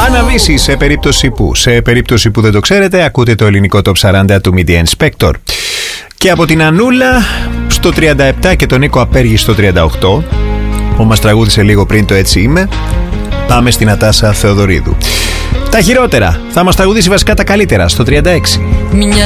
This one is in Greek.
Αναβήσει σε περίπτωση που. Σε περίπτωση που δεν το ξέρετε, ακούτε το ελληνικό Top 40 του Media Inspector. Και από την Ανούλα στο 37 και τον Νίκο Απέργη στο 38, που μας τραγούδισε λίγο πριν το Έτσι Είμαι, πάμε στην Νατάσα Θεοδωρίδου. Τα χειρότερα, θα μας τραγουδήσει βασικά τα καλύτερα στο 36.